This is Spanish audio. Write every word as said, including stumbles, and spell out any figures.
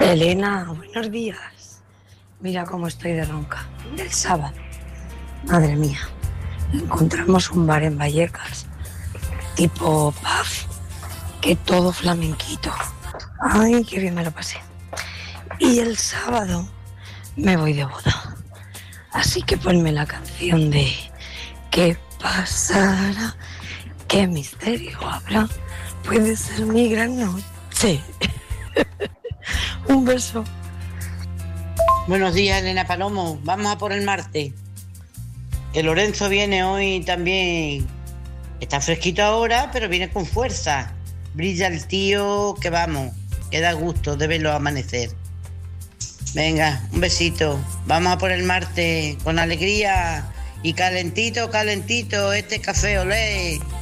Elena, buenos días. Mira cómo estoy de ronca. El sábado, madre mía, encontramos un bar en Vallecas, tipo pub, que todo flamenquito. Ay, qué bien me lo pasé. Y el sábado me voy de boda. Así que ponme la canción de ¿qué pasará? ¿Qué misterio habrá? Puede ser mi gran noche. Un beso. Buenos días, Elena Palomo. Vamos a por el martes. Que Lorenzo viene hoy también. Está fresquito ahora, pero viene con fuerza. Brilla el tío, que vamos, que da gusto de verlo amanecer. Venga, un besito. Vamos a por el martes con alegría y calentito, calentito este café, olé.